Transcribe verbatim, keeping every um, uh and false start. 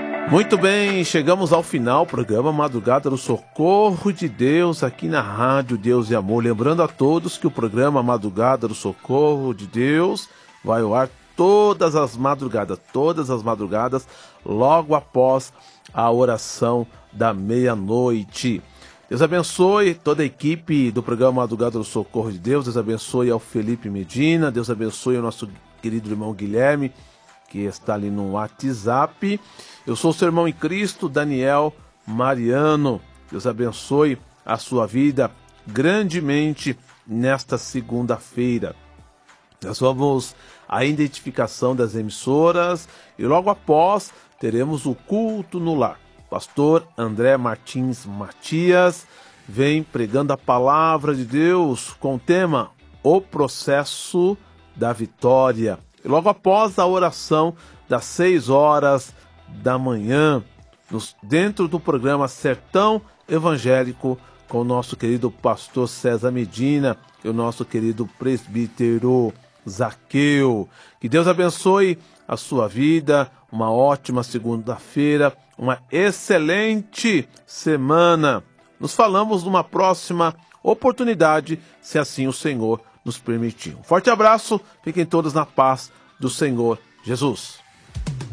Muito bem, chegamos ao final do programa Madrugada do Socorro de Deus, aqui na Rádio Deus e Amor. Lembrando a todos que o programa Madrugada do Socorro de Deus vai ao ar todas as madrugadas, todas as madrugadas, logo após a oração da meia-noite. Deus abençoe toda a equipe do programa Madrugada do Socorro de Deus. Deus abençoe ao Felipe Medina. Deus abençoe ao nosso querido irmão Guilherme, que está ali no WhatsApp. Eu sou o seu irmão em Cristo, Daniel Mariano. Deus abençoe a sua vida grandemente nesta segunda-feira. Nós vamos à identificação das emissoras e logo após teremos o culto no lar. Pastor André Martins Matias vem pregando a palavra de Deus com o tema O Processo da Vitória. E logo após a oração das seis horas da manhã, nos, dentro do programa Sertão Evangélico, com o nosso querido pastor César Medina e o nosso querido presbítero Zaqueu. Que Deus abençoe a sua vida, uma ótima segunda-feira, uma excelente semana. Nos falamos numa próxima oportunidade, se assim o Senhor nos permitir. Um forte abraço, fiquem todos na paz do Senhor Jesus.